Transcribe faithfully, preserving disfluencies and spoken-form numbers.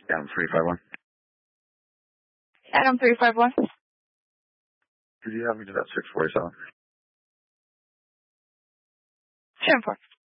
Adam three five one. Adam three five one. Could you have me to that six forty-seven? Ten four.